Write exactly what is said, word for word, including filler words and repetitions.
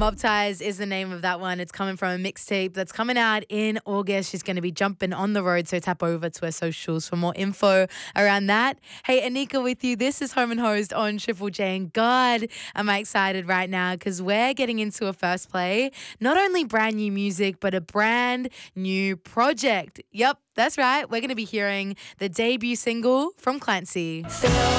Mob Ties is the name of that one. It's coming from a mixtape that's coming out in August. She's going to be jumping on the road, so tap over to her socials for more info around that. Hey, Anika with you. This is Home and Host on Triple J. And God, am I excited right now because we're getting into a first play. Not only brand new music, but a brand new project. Yep, that's right. We're going to be hearing the debut single from Clancy. Feel